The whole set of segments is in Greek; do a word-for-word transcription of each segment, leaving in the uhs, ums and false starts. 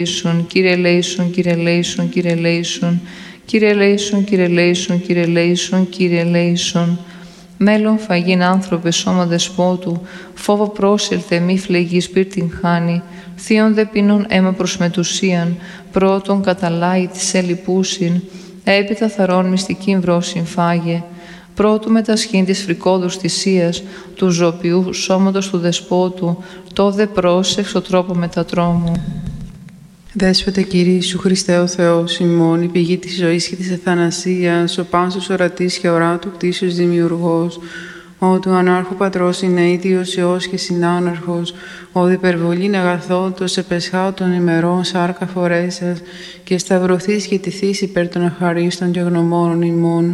Κύριε ελέησον, Κύριε ελέησον, Κύριε ελέησον, Κύριε ελέησον, Κύριε ελέησον, Κύριε ελέησον, Κύριε ελέησον. Μέλλον φαγήν άνθρωπε σώμα δεσπότου, φόβο πρόσελθε μη φλεγής πυρ την χάνει, θείον δε πίνων αίμα προς μετουσίαν, πρώτον καταλάει της ελιπούσιν, έπειτα θαρών μυστικήν βρόσιν φάγε, πρώτου μετασχήν της φρικόδους θυσίας, του ζωπιού σώματος του δεσπότου, το δε πρόσεξ ο τρόπο μετατρόμου. Δέσποτε Κύριε Ιησού Χριστέ ο Θεός ημών, η πηγή της ζωής και της εθανασίας, ο πάσος ορατής και οράτου κτήσεως δημιουργός, ο του ανάρχου πατρός είναι ίδιος Υιός και συνάναρχος, ο διπερβολήν αγαθότος επεσχά των ημερών σάρκα φορέσας και σταυρωθείς και τηθείς υπέρ των αχαρίστων και γνωμόνων ημών.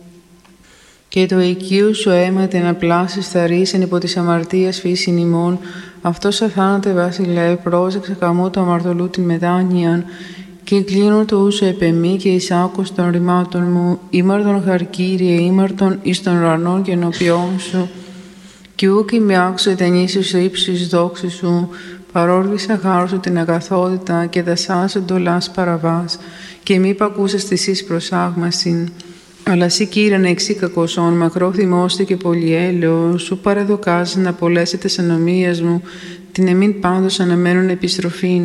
Και το οικείο σου αίμα την απλάσεις θαρρήσεν υπό της αμαρτίας φύσιν ημών, αυτός αθάνατε βασιλεύ, πρόσεξε καμού του αμαρτωλού την μετάνοιαν, και κλείνω το ούσο επεμή και εις άκους των ρημάτων μου, ήμαρτον χαρκύριε, ήμαρτον εις των ουρανών και ενώπιόν σου, και ούκ ημι άξω ετενήσεις ο ύψης δόξης σου, παρόργησα χάρου σου την αγαθότητα και δασάς εντολάς παραβάς, και μη πακούσες της εις προσάγμασιν. Αλλά σύ Κύριε εξή κακοσόν, μακρό θυμώστε και πολυέλεος, σου παραδοκάζεις να απολέσετε τις ανομίες μου, την εμήν πάντως αναμένουν επιστροφήν.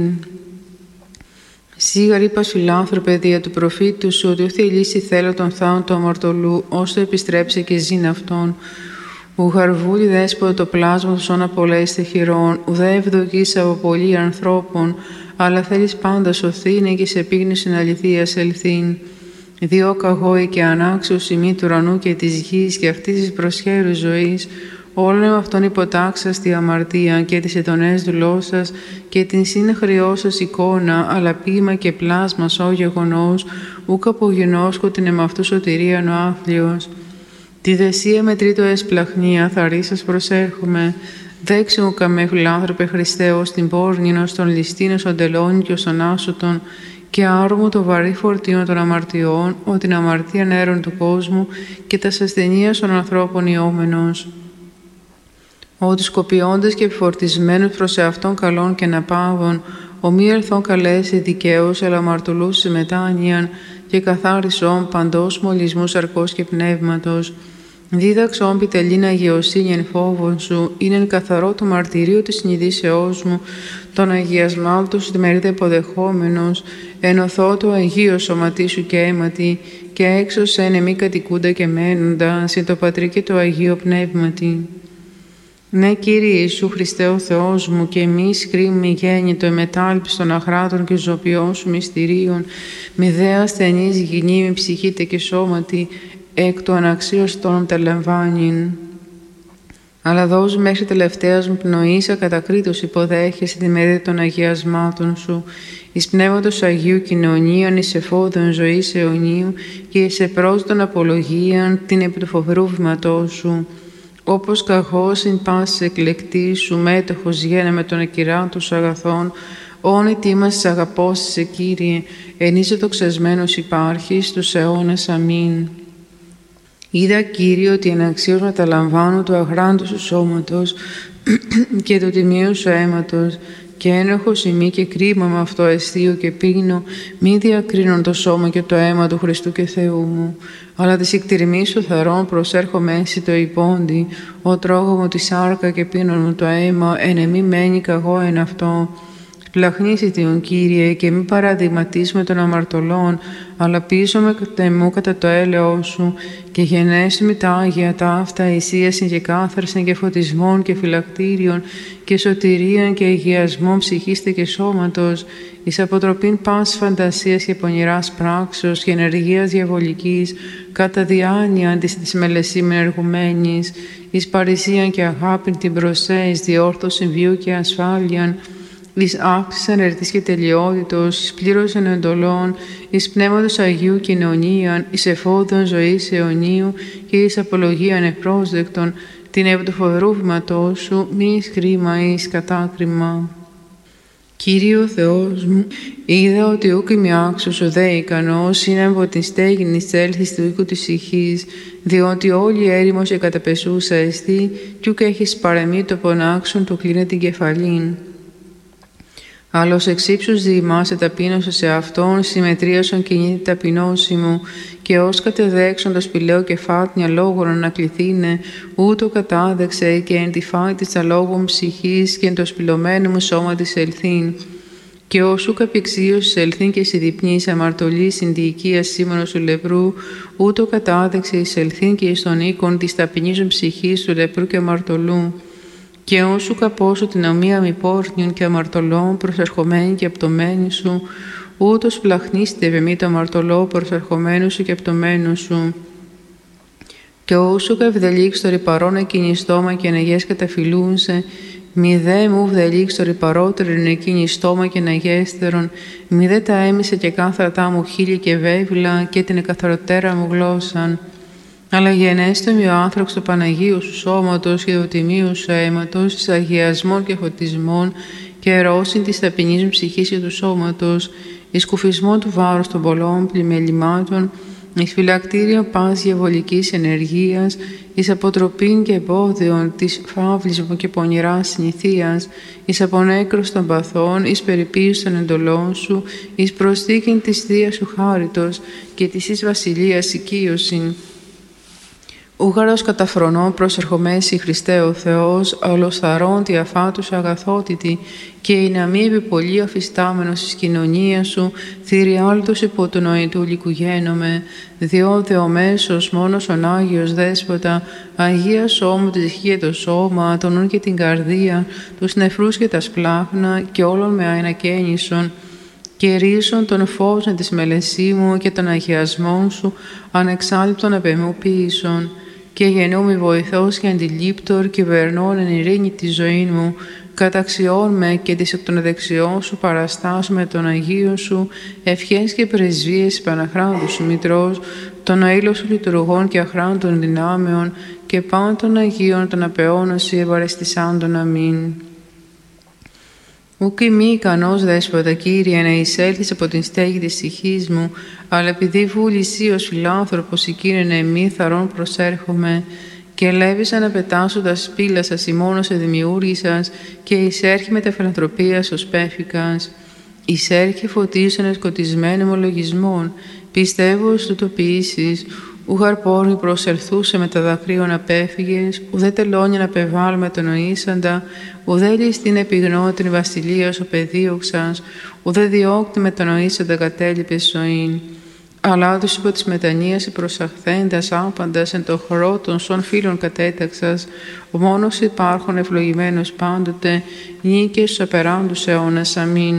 Σίγαρ είπα φιλάνθρωπε δια του προφήτου σου, ότι όθη λύση θέλω τον θάον του αμαρτωλού, ώστε επιστρέψε και ζήν αυτόν. Ου χαρβούλη δέσποτε το πλάσμα του σών απολέσте χειρών, ουδέ ευδοκείς από πολλοί ανθρώπων, αλλά θέλεις πάντα σωθήνε και σε πίγνωσιν αληθείας ελθήν. Διό καγόη και ανάξιος ημί του ουρανού και της γης και αυτής της προσχέρου ζωής, όλων με αυτόν υποτάξας τη αμαρτία και τις ετονές δουλώσας και την συνεχρειό σας εικόνα, αλλά ποίημα και πλάσμα σώ γεγονός, ούκ απογενώσκω την εμαυτού σωτηρίαν ο άφλιος. Τη δεσία με τρίτο εσπλαχνία θαρρή σας προσέρχομαι, δέξε μου καμέ φιλάνθρωπε Χριστέ ως την πόρνην, ως τον ληστήν, ως τον τελώνη και ως τον άσωτον, και άρωμο το βαρύ φορτίο των αμαρτιών, ο την αμαρτία νέρων του κόσμου και τα ασθενείας των ανθρώπων ιόμενος. Ότι σκοπιώντας και επιφορτισμένους προς εαυτόν καλών και ναπάβων, ο μη ερθόν καλέσει δικαίους, αλλά αμαρτωλούς σε μετάνοιαν και καθάρισον παντός μολυσμού σαρκός και πνεύματος. Δίδαξον πιτελήν αγιοσύνη εν φόβον σου, είναι εν καθαρό το μαρτυρίο της συνειδήσεώς μου, τον αγιασμάτων σου μερίδα υποδεχόμενος, ενωθώ το Αγίο σωματί σου και αίματι, και έξωσεν εμεί κατοικούντα και μένοντα, σε το Πατρί και το Αγίο Πνεύματι. Ναι, Κύριε Ιησού Χριστέ ο Θεός μου, και εμείς κρίμη γέννητο εμετάλπις των αχράτων και ζωπιών σου μυστηρίων, μη δε ασθενής γυνή, μη ψυχήτε και σώματι, εκ του αναξίως τόνων τα λαμβάνειν. Αλλά δώσου μέχρι τελευταίας μου πνοής ακατακρίτως υποδέχεσαι τη μερίδα των αγιασμάτων σου, εις πνεύματος Αγίου κοινωνίαν, εις εφόδων ζωής αιωνίου και εις επρόσδον απολογίαν την επί του φοβερού βήματός σου. Όπως καχώς ειν πάσης εκλεκτής σου, μέτοχος γένε με τον ακυράτου σου αγαθών, όν ετοίμασες αγαπώσεις, Κύριε, εν είσαι δοξασμένος υπάρχεις τους αιώνας. Αμήν. Είδα, Κύριε, ότι εναξίως μεταλαμβάνω του αγράντου σου σώματος και του τιμίου σου αίματος, και ένοχος ημί και κρίμα με αυτό αισθείο και πίνω, μη διακρίνον το σώμα και το αίμα του Χριστού και Θεού μου, αλλά της εκτιρμής σου θαρών προσέρχομαι έσυ το υπόντι, ο τρώγω μου τη σάρκα και πίνον μου το αίμα, εν εμή μένει καγώ εν αυτό. Πλαχνίσι Τον, Κύριε, και μη παραδειγματίσουμε των αμαρτωλών, αλλά πίσω με τεμού κατά το έλεος σου, και γενέσιμη τα Άγια ταύτα, εισίασιν και κάθαρσιν και φωτισμών και φυλακτήριων και σωτηρίαν και αγιασμών ψυχίστε και σώματος, εις αποτροπήν πάσης φαντασίας και πονηράς πράξεως και ενεργείας διαβολικής, κατά διάνοια της της μελεσίμεν εργουμένης, εις παρησίαν και αγάπην την προσέ, εις διόρθωσιν βίου και ασφάλειαν, εις αύξησης ανερτής και τελειότητος, εις πλήρωσαν εντολών, εις πνεύματος Αγίου κοινωνίαν, εις εφόδων ζωής αιωνίου και εις απολογίαν ευπρόσδεκτον, την επί του φοβερού βήματός σου, μη εις κρίμα ή εις κατάκριμα. Κύριε ο Θεός μου, είδα ότι ούκ είμαι άξιος ο δε ικανός, είναι από την στέγην εις έλθεις του οίκου της ηχής, διότι όλη έρημος και καταπεσούσα εστί, κι ούκ έχεις παρεμεί το πονάξον του κλείνε την κεφαλήν. Άλλος εξύψους διημάσαι ταπείνωσε σε αυτόν, συμμετρίασον κινείται ταπεινώση μου, και ως κατεδέξον το σπηλαίο κεφάτνια λόγων ανακληθήνε, ούτω κατάδεξε και εν τη φάη της αλόγων ψυχής και εν το σπηλωμένο μου σώμα της ελθύν. Και όσου καπηξίωσης ελθύν και συδιπνής αμαρτωλή συνδιοικίας σήμωνος του λεπρού, ούτω κατάδεξε εις ελθύν και εις τον οίκον της ταπεινίζων ψυχής του λεπρού και αμαρτωλού. Και όσου καπώσου την ομοία μη πόρνιων και αμαρτωλών προσερχομένη και απτωμένη σου, ούτως πλαχνίστευε μη το αμαρτωλό προσερχομένου σου και απτωμένου σου. Και όσου καυδελίξ το ρηπαρόν εκείνη στόμα και ναγές καταφυλούνσε, μη δε μου βδελίξ το ρηπαρότερον εκείνη στόμα και ναγέστερον, μη δε τα έμισε και κάθρατά μου χείλη και βέβυλα και την εκαθαροτέρα μου γλώσσαν. Αλλά γενέστε μη ο άνθρωπος του Παναγίου σου σώματος και του τιμίου σου αίματος, εις αγιασμών και φωτισμών και ερώσιν της ταπεινής μου ψυχής και του σώματος, εις κουφισμό του βάρους των πολλών πλημελημάτων, εις φυλακτήριο πας διαβολικής ενεργείας, εις αποτροπήν και εμπόδιον της φαύλης μου και πονηράς συνηθείας, εις απονέκρος των παθών, εις περιποίηση των εντολών σου, εις προσθήκην της Θείας σου χάριτος και της εις βασιλείας οικείωσιν. Ούγαρος καταφρονών προσερχομέσει Χριστέ ο Θεός, ολοσθαρών τη αφάτους αγαθότητη, και η να μη πολύ αφιστάμενος της κοινωνίας σου, θηριάλτος υπό του νοητού λικουγένομαι, διότι ο μέσος μόνος ον Άγιος Δέσποτα, Αγία σώμου τη ψυχή και το σώμα, τον νουν και την καρδία, τους νεφρούς και τα σπλάχνα, και όλων με αενακαίνισον, και ρίσον τον φόβον της μελεσίμου και των αγιασμών σου, ανεξάλειπτον απεμού ποιήσον. Και γεννούμι βοηθός και αντιλήπτορ, και βερνών εν ειρήνη τη ζωή μου, καταξιών με και της εκ των δεξιών σου παραστάσου με τον Αγίο σου, ευχές και πρεσβείες Παναχράντου σου Μητρός, των αήλων σου λειτουργών και αχράντων δυνάμεων, και πάντων των Αγίων των απεώνωση ευαρεστησάντων. Αμήν. Ουκ μη ικανός Δέσποτα, Κύριε, να εισέλθεις από την στέγη της ψυχής μου, αλλά επειδή βούλησή ως φιλάνθρωπος οικείναινε εμεί θαρών προσέρχομαι, και ελεύησα να πετάσω τα σπήλα σας ημώνος σε δημιούργησας, και εισέρχει με τα φιλανθρωπίας ως πέφικας. Εισέρχει φωτίσανε σκοτισμένων ομολογισμών, πιστεύω ως τούτο ποιήσεις, ούγαρ πόρνη προσελθούσε με τα δακρύων απέφυγες, ουδέ τελώνια να πεβάλουμε τον νοήσαντα, ουδέ ληστήν επιγνώτην βασιλείας ο παιδίωξας, ουδέ διώκτη με τον νοήσαντα κατέλειπες ζωήν. Αλλά τους υπό της μετανοίας προσαχθέντας άπαντας εν το χορό των σων φίλων κατέταξας, ο μόνος υπάρχον ευλογημένος πάντοτε, νίκες στους απεράντους αιώνας. Αμήν.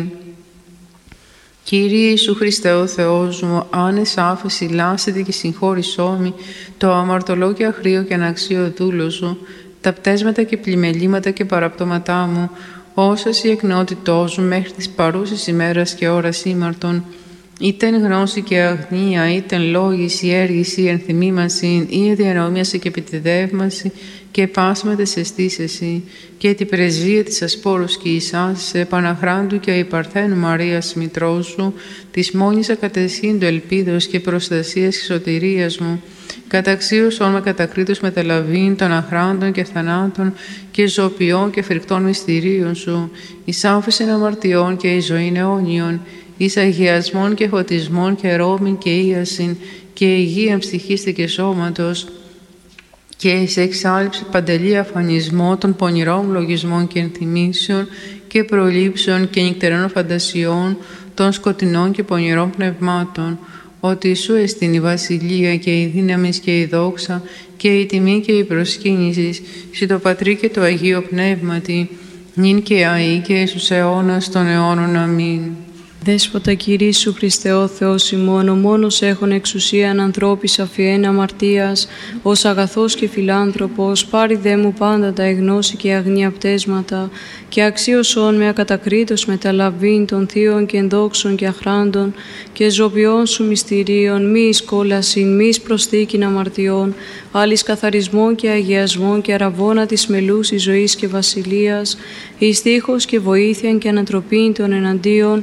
Κύριε Ιησού Χριστέ ο Θεός μου, άνες άφεση λάσετε και συγχώρησόμη το αμαρτωλό και αχρίο και αναξίο δούλο σου, τα πτέσματα και πλημελήματα και παραπτώματά μου, όσας η εκνότητός μου μέχρι της παρούσης ημέρας και ώρας ήμαρτον, είτε εν γνώση και αγνία, είτε εν λόγηση, έργηση, ενθυμήμαση, ή διανομίαση και επιτεδεύμαση, και πάσματες εστίσεση, και την πρεσβεία της ασπόρους και εισάς, Παναχράντου και η Παρθένου Μαρίας Μητρός σου, της μόνης ακατεσχύντου ελπίδος και προστασίας και σωτηρίας μου, καταξίωσον με κατακρίτους μεταλαβήν των αχράντων και θανάτων και ζωοποιών και φρικτών μυστηρίων σου, εις άφησεν αμαρτιών και εις ζωήν αιώνιον, εις αγιασμών και φωτισμών και ρόμην και ίασιν και υγεία ψυχής και σώματος, και εις εξάλειψη παντελή αφανισμό των πονηρών λογισμών και ενθυμίσεων και προλήψεων και νυχτερών φαντασιών των σκοτεινών και πονηρών πνευμάτων, ότι σου εστιν η βασιλεία και η δύναμη και η δόξα και η τιμή και η προσκύνηση σε το Πατρί και το Αγίο Πνεύματι, νυν και αεί και εις τους αιώνας των αιώνων. Αμήν. Δέσποτα Κύριε Ιησού Χριστέ ο Θεός ημών, ο μόνος έχων εξουσίαν ανθρώπης αφιέν αμαρτίας, ως αγαθός και φιλάνθρωπος, πάρει δε μου πάντα τα εγνώση και αγνία πτέσματα, και αξίωσον με ακατακρίτως μεταλαβήν των θείων και ενδόξων και αχράντων, και ζωπιών σου μυστηρίων, μη εις κόλασιν, μη εις προσθήκην αμαρτιών, άλλης καθαρισμών και αγιασμών και αραβώνα της μελούσης ζωής και βασιλείας, εις τείχος και βοήθειαν και ανατροπήν των εναντίον, και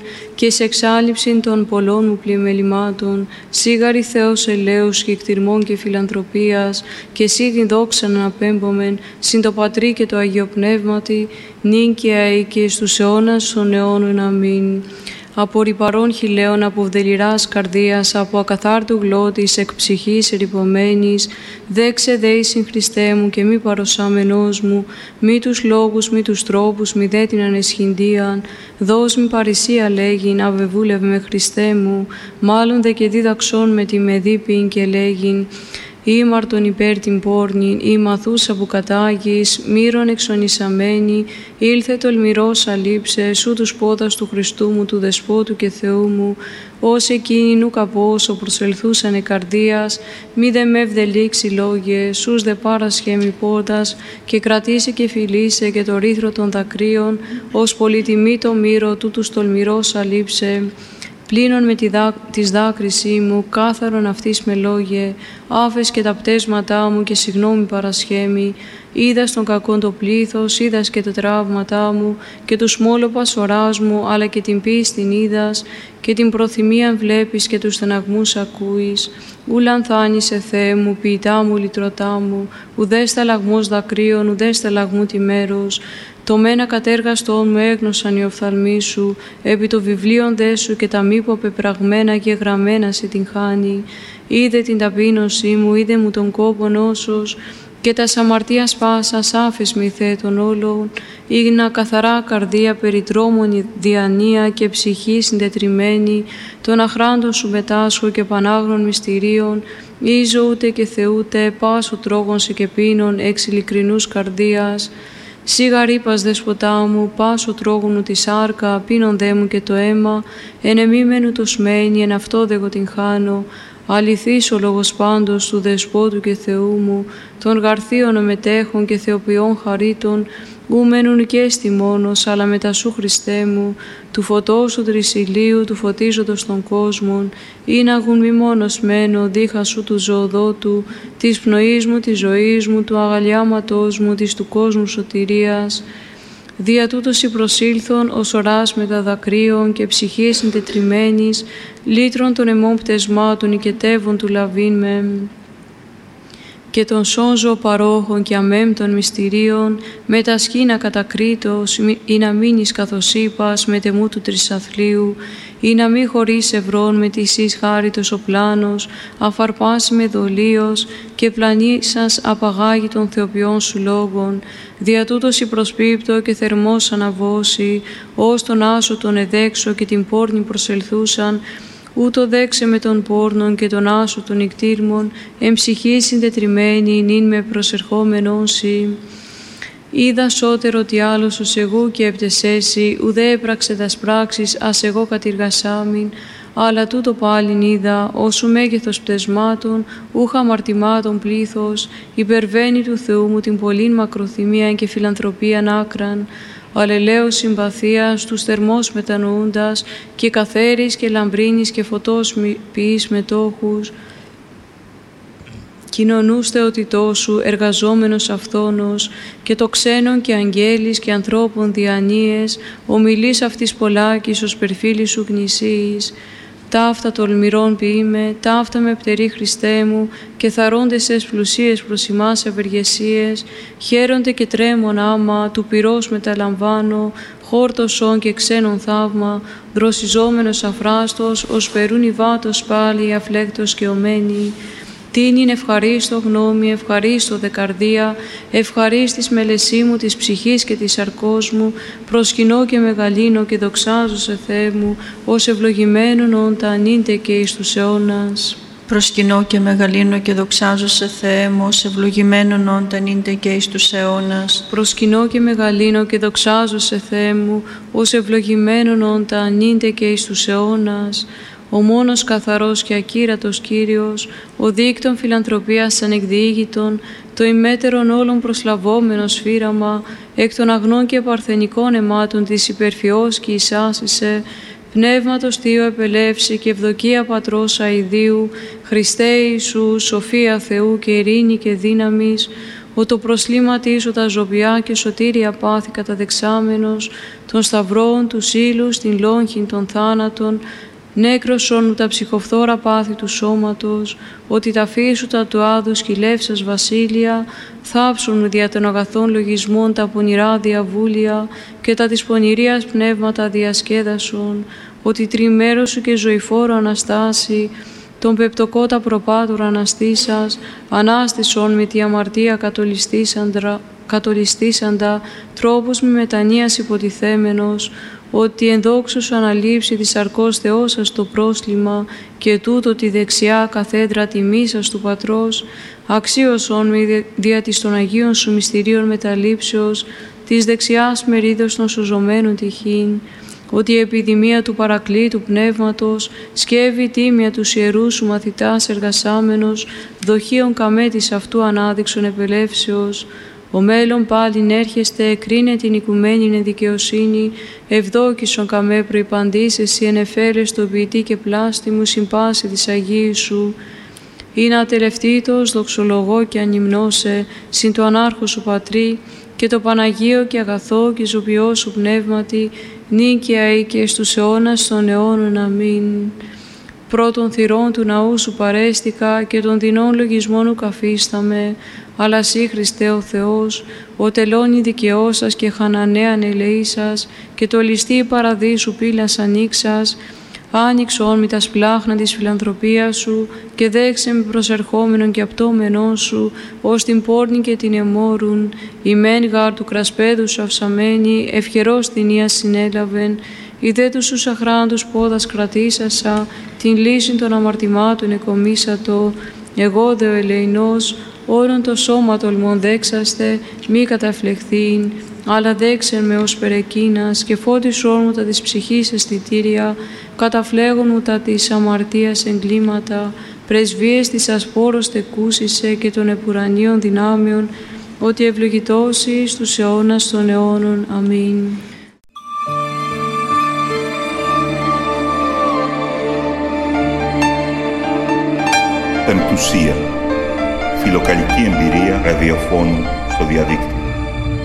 σε εξάλληψη των πολλών μου πλημελημάτων, σίγαρη Θεός ελέους και εκτιρμών και φιλανθρωπίας, και εσύ την δόξα να απέμπομεν, συν το Πατρί και το Αγίο Πνεύματι, νυν και αεί και εις τους αιώνας των αιώνων. Αμήν. Από ρυπαρών χιλέων, από βδελιράς καρδίας, από ακαθάρτου γλώτης, εκ ψυχής ερυπωμένης, δέξε δέησιν Χριστέ μου και μη παροσάμενός μου, μη τους λόγους, μη τους τρόπους, μη δε την ανεσχυντίαν, δώσ' μη παρησία λέγειν, αβεβούλευ με Χριστέ μου, μάλλον δε και δίδαξόν με τη μεδίπην και λέγειν, ήμαρτον υπέρ την πόρνην, ή μαθούσα που κατάγεις, μύρον εξονισαμένη, ήλθε τολμηρός αλείψε, σου τους πόδας του Χριστού μου, του Δεσπότου και Θεού μου, ως εκείνοι νου καπόσο προσελθούσανε καρδίας, μη δε με ευδελίξει λόγε, σούς δε παρασχέμι πόδας, και κρατήσει και φιλήσε και το ρήθρο των δακρύων, ως πολυτιμή το μύρο του τους τολμηρός αλείψε. Πλύνων με τη δά, της δάκρυσή μου, κάθαρον αυτής με λόγε, άφες και τα πτέσματά μου και συγγνώμη παρασχέμι, είδας τον κακόν το πλήθος, είδας και τα τραύματά μου, και τους μόλοπας οράς μου, αλλά και την πίστην είδας, και την προθυμίαν βλέπεις και τους στεναγμούς ακούεις. Ου λανθάνησε Θεέ μου, ποιητά μου, λυτρωτά μου, ουδέ σταλαγμός δακρύων, ουδέ σταλαγμού τη μέρος. Το μένα κατέργαστον μου έγνωσαν οι οφθαλμοί σου, επί το βιβλίον δε σου και τα μήπω πεπραγμένα και γραμμένα σε την χάνει. Είδε την ταπείνωσή μου, είδε μου τον κόπον όσος, και τα αμαρτίας πάσας άφες μη θέτων όλων, ήγνα καθαρά καρδία περιτρόμων διανία και ψυχή συντετριμένη, των αχράντων σου μετάσχω και πανάγνων μυστηρίων, ίζω ούτε και θεούτε, πάσο τρόγων σε και πίνων, εξ ειλικρινούς καρδίας. Σίγα ρήπας δεσποτά μου, πάσο τρόγουνου τη σάρκα, πίνον δε μου και το αίμα, εν εμίμενου το σμένη, εν αυτό δε εγώ την χάνω. Αληθής ο λόγος πάντως του Δεσπότου και Θεού μου, των γαρθίων μετέχων και θεοποιών χαρίτων, ου μένουν και στη μόνος, αλλά μετά σου Χριστέ μου, του φωτός του τρισιλίου, του φωτίζοντος των κόσμων, ή να γουν μη μόνος μένω, δίχα σου του ζωοδότου, της πνοής μου, της ζωής μου, του αγαλιάματός μου, της του κόσμου σωτηρίας. Δια τούτος η προσήλθον ως οράς μετά δακρύων και ψυχής συντετριμένης, λύτρων των αιμών πτεσμάτων οικετεύων του λαβήν με, και των σώζω παρόχων και αμέμπτων μυστηρίων, με τα σκήνα κατακρίτως, ή να μείνεις καθώς είπας με τεμού του τρισαθλίου, ή να μη χωρίς ευρών με τη εις χάριτος ο πλάνος, αφαρπάσει με δολίος και πλανήσας απαγάγει των θεοποιών σου λόγων. Δια τούτος η προσπίπτω και θερμός αναβώσει, ως τον άσο τον εδέξω και την πόρνη προσελθούσαν, ούτω δέξε με τον πόρνον και τον άσο των νικτήρμων, εν ψυχή συντετριμένη, νυν με προσερχόμενον σοι. Είδα σώτερο τι άλλος ως εγώ και έπτεσέσι, ουδέ έπραξε δας πράξεις, ας εγώ κατηργασάμιν, αλλά τούτο πάλιν είδα, όσου μέγεθος πτεσμάτων, ούχα αμαρτημάτων πλήθος, υπερβαίνει του Θεού μου την πολλήν μακροθυμία και φιλανθρωπίαν άκραν, αλλελέως συμπαθίας, τους θερμός μετανοούντας, και καθαίρης και λαμπρίνης και φωτός ποιείς μετόχους, κοινωνούς θεοτητός σου, εργαζόμενος αυθόνος, και το ξένον και αγγέλης και ανθρώπων διανοίες, ομιλείς αυτής πολλάκης ως περφίλη σου γνησίης. Ταύτα τολμηρών ποιείμαι, ταύτα με πτερή Χριστέ μου, και θαρώντες εσ πλουσίες προς ημάς ευεργεσίες, χαίρονται και τρέμον άμα, του πυρός μεταλαμβάνω, χόρτωσον και ξένον θαύμα, δροσιζόμενος αφράστος, ως περούν υβάτος πάλι, αφλέκτος και ομένη. Τιν είναι ευχαρίστω γνώμη, ευχαρίστω δε καρδία, ευχαρίστης μελεσί μου της ψυχής και της σαρκός μου, προσκυνώ και μεγαλύνω και δοξάζω σε Θεέ μου, ως ευλογημένον όντα ανήντε και εις τους αιώνας. Προσκυνώ και μεγαλύνω και δοξάζω σε Θεέ μου, ως ευλογημένον όντα ανήντε και εις τους αιώνας. Προσκυνώ και μεγαλύνω και δοξάζω σε Θεέ μου, ως ευλογημένον όντα ανήντε και εις τους αιώνας. Ο μόνος καθαρός και ακύρατος Κύριος, ο δίκτων φιλανθρωπίας ανεκδιήγητον, το ημέτερον όλων προσλαβόμενος φύραμα, εκ των αγνών και παρθενικών αιμάτων της υπερφιός και εισάσισε, Πνεύματος Θείο επελεύσει και ευδοκία Πατρός αηδίου, Χριστέ Ιησού, σοφία Θεού και ειρήνη και δύναμις, ο το προσλήματίσω τα ζωβιά και σωτήρια πάθη καταδεξάμενος, των σταυρών, του ύλους, την λόγχην των θάνατων, νέκρωσον τα ψυχοφθόρα πάθη του σώματος, ότι τα φύσουτα του άδου σκυλεύσας βασίλεια, θάψουν δια των αγαθών λογισμών τα πονηρά διαβούλια και τα της πονηρίας πνεύματα διασκέδασον, ότι τριμέρος σου και ζωηφόρο Αναστάση, τον πεπτοκότα προπάτουρα αναστήσας, ανάστησον με τη αμαρτία κατολιστήσαντα, τρόπους με μετανοίας υποτιθέμενος, ότι εν δόξου σου αναλήψει της σαρκός Θεός σας το πρόσλημα και τούτο τη δεξιά καθέδρα τιμήσας του Πατρός, αξίωσον με δια της των Αγίων σου μυστηρίων μεταλήψεως, της δεξιάς μερίδος των σωζωμένων τυχήν, ότι η επιδημία του παρακλήτου πνεύματος σκεύει τίμια τους ιερούς σου μαθητάς εργασάμενος, δοχείων καμέτης αυτού ανάδειξον επελεύσεως. Ο μέλλον πάλιν έρχεστε, κρίνε την οικουμένη εν δικαιοσύνη, ευδόκησον καμέ προϋπαντής, εσύ εν εφέλες το ποιητή και πλάστη μου συμπάση της Αγίου σου. Είναι ατελευτήτως, δοξολογώ και ανυμνώσε, συν το ανάρχο σου Πατρί, και το Παναγίο και αγαθό και ζωπιό σου πνεύματι, νίκαια ή και στους αιώνας των αιώνων. Αμήν. Πρώτων θυρών του ναού σου παρέστηκα και των δεινών λογισμών ου καφίσταμε, αλλά σύ Χριστέ ο Θεός, ο τελώνη δικαιώσας και χανανέαν ελεήσας και το ληστή παραδείσου πύλας ανοίξας, άνοιξον με τα σπλάχνα της φιλανθρωπίας σου και δέξε με προσερχόμενον και απτώμενόν σου, ως την πόρνη και την εμόρουν, η μεν γάρ του κρασπέδου σου αυσαμένη, ευχερός θηνία συνέλαβεν, η δε τους σου αχράντους πόδας κρατήσασα, την λύση των αμαρτημάτων εκομίσατο, εγώ δε ο ελεηνός, όρον το σώμα τολμών δέξαστε, μη καταφλεχθήν, αλλά δέξεν με ως περεκίνας και φώτισου όρμου τα της ψυχής αισθητήρια, καταφλέγουν μου τα της αμαρτίας εγκλήματα, πρεσβείες της ασπόρος τεκούσισε και των επουρανίων δυνάμεων, ότι ευλογητώσει στους αιώνας των αιώνων. Αμήν. Πεμπτουσία. Φιλοκαλική εμπειρία ραδιοφώνου στο διαδίκτυο.